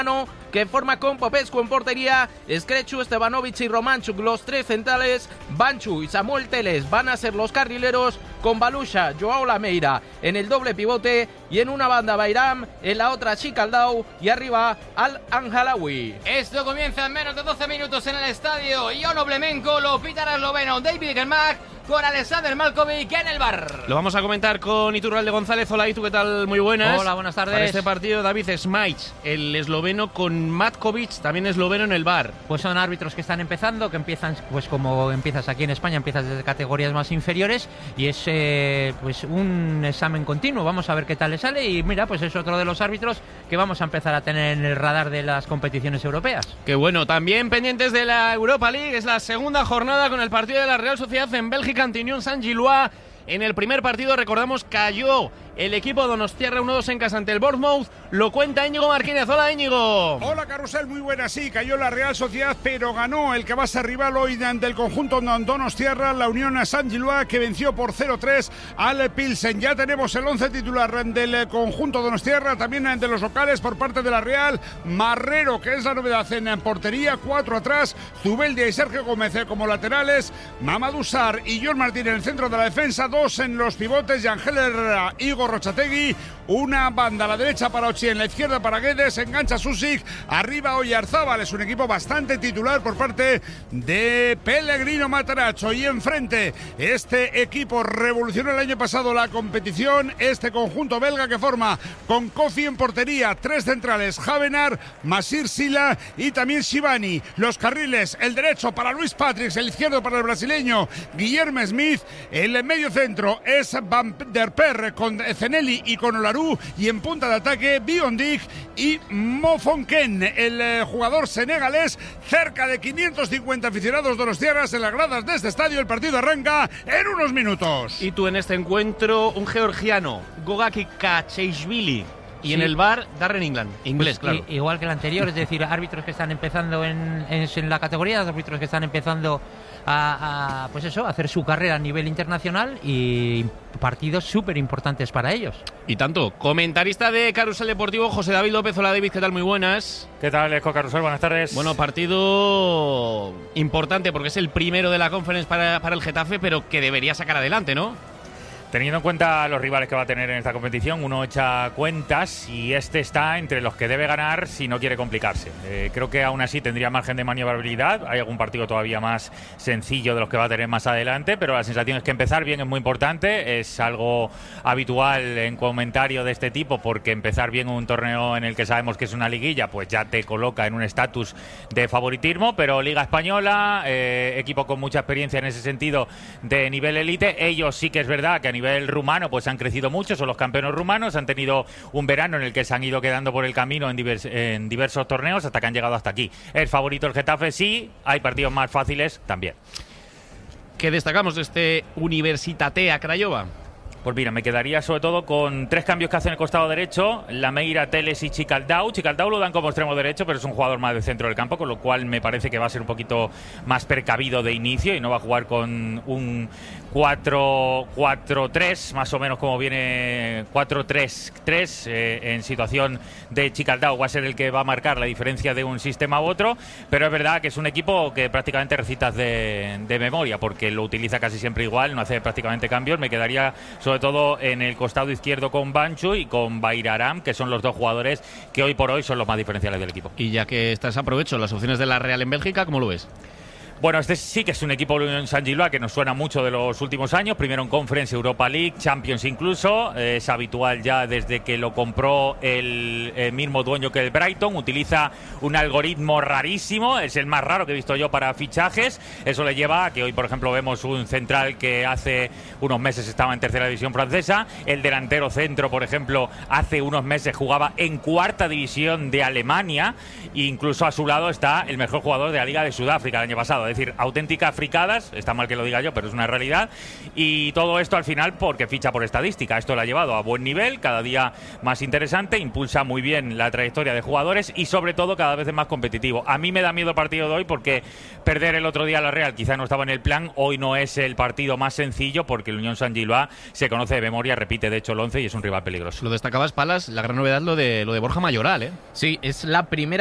que forma con Popescu en portería, Skrechu, Stevanovic y Romanchuk los tres centrales, Banchu y Samuel Teles van a ser los carrileros, con Balusha, Joao Lameira en el doble pivote y en una banda Bayram, en la otra Chicaldao y arriba Al-Anjalawi. Esto comienza en menos de 12 minutos en el estadio Iono Blemenko, lo pita el esloveno David Germach con Alexander Malkovic en el bar. Lo vamos a comentar con Iturralde González. Hola, ¿y tú qué tal? Muy buenas. Hola, buenas tardes. Para este partido, David Smajic, el esloveno, con Matkovic, también esloveno, en el bar. Pues son árbitros que están empezando, que empiezan, pues como empiezas aquí en España, empiezas desde categorías más inferiores y es pues un examen continuo. Vamos a ver qué tal le sale y mira, pues es otro de los árbitros que vamos a empezar a tener en el radar de las competiciones europeas. Qué bueno. También pendientes de la Europa League, es la segunda jornada con el partido de la Real Sociedad en Bélgica ante Unión Saint-Gilloise. En el primer partido, recordamos, cayó el equipo donostiarra 1-2 en casa ante el Bournemouth. Lo cuenta Íñigo Martínez. Hola, Íñigo. Hola, Carrusel, muy buena. Sí, cayó la Real Sociedad, pero ganó el que va a ser rival hoy del conjunto donostiarra, la Unión Saint-Gilloise, que venció por 0-3 al Pilsen. Ya tenemos el 11 titular del conjunto donostiarra, también de los locales por parte de la Real. Marrero, que es la novedad en portería, 4 atrás, Zubeldia y Sergio Gómez como laterales, Mamadou Sarr y John Martín en el centro de la defensa, 2 en los pivotes, Yangel Herrera, Igor Rochategui, una banda a la derecha para Ochi, en la izquierda para Guedes, engancha Susic, arriba Oyarzábal. Es un equipo bastante titular por parte de Pellegrino Matarazzo, y enfrente este equipo revolucionó el año pasado la competición, este conjunto belga que forma con Kofi en portería, 3 centrales, Javenar, Masir Sila y también Shivani. Los carriles, el derecho para Luis Patrick, el izquierdo para el brasileño Guillermo Smith, el medio centro es Van der Perre con Zenelli y con Olarú, y en punta de ataque Biondik y Mofonken, el jugador senegalés. Cerca de 550 aficionados donostiarras en las gradas de este estadio. El partido arranca en unos minutos. Y tú en este encuentro, un georgiano, Gogaki Kacheishvili. Y sí, en el bar, Darren England, inglés, pues, claro. Igual que el anterior, es decir, árbitros que están empezando en la categoría, árbitros que están empezando pues eso, a hacer su carrera a nivel internacional, y partidos súper importantes para ellos. Y tanto. Comentarista de Carrusel Deportivo, José David López. Hola, David, ¿qué tal? Muy buenas. ¿Qué tal, Esco Carrusel? Buenas tardes. Bueno, partido importante porque es el primero de la Conference para el Getafe, pero que debería sacar adelante, ¿no? Teniendo en cuenta los rivales que va a tener en esta competición, uno echa cuentas y este está entre los que debe ganar si no quiere complicarse. Creo que aún así tendría margen de maniobrabilidad. Hay algún partido todavía más sencillo de los que va a tener más adelante, pero la sensación es que empezar bien es muy importante. Es algo habitual en comentario de este tipo, porque empezar bien un torneo en el que sabemos que es una liguilla, pues ya te coloca en un estatus de favoritismo. Pero Liga Española, equipo con mucha experiencia en ese sentido de nivel élite. Ellos sí que es verdad que a nivel rumano pues han crecido mucho, son los campeones rumanos, han tenido un verano en el que se han ido quedando por el camino en diversos torneos hasta que han llegado hasta aquí. ¿Es favorito el Getafe? Sí. Hay partidos más fáciles también. ¿Qué destacamos de este Universitatea Craiova? Pues mira, me quedaría sobre todo con 3 cambios que hace en el costado derecho: Lameira, Teles y Chicaldao. Chicaldao lo dan como extremo derecho, pero es un jugador más del centro del campo, con lo cual me parece que va a ser un poquito más precavido de inicio y no va a jugar con un 4-4-3, más o menos como viene 4-3-3 en situación de Chicaldao. Va a ser el que va a marcar la diferencia de un sistema u otro, pero es verdad que es un equipo que prácticamente recitas de memoria, porque lo utiliza casi siempre igual, no hace prácticamente cambios. Me quedaría sobre todo en el costado izquierdo con Banchu y con Bayram, que son los 2 jugadores que hoy por hoy son los más diferenciales del equipo. Y ya que estás, aprovecho las opciones de la Real en Bélgica, ¿cómo lo ves? Bueno, este sí que es un equipo de Unión Saint-Gilloise que nos suena mucho de los últimos años. Primero en Conference, Europa League, Champions incluso. Es habitual ya desde que lo compró el mismo dueño que el Brighton. Utiliza un algoritmo rarísimo, es el más raro que he visto yo para fichajes. Eso le lleva a que hoy, por ejemplo, vemos un central que hace unos meses estaba en tercera división francesa. El delantero centro, por ejemplo, hace unos meses jugaba en cuarta división de Alemania. E incluso a su lado está el mejor jugador de la Liga de Sudáfrica el año pasado. decir, auténticas fricadas, está mal que lo diga yo, pero es una realidad, y todo esto al final porque ficha por estadística. Esto lo ha llevado a buen nivel, cada día más interesante, impulsa muy bien la trayectoria de jugadores y sobre todo cada vez es más competitivo. A mí me da miedo el partido de hoy porque perder el otro día a la Real quizá no estaba en el plan. Hoy no es el partido más sencillo porque el Unión Saint-Gilloise se conoce de memoria, repite de hecho el 11 y es un rival peligroso. Lo destacabas, Palas, la gran novedad lo de Borja Mayoral, ¿eh? Sí, es la primera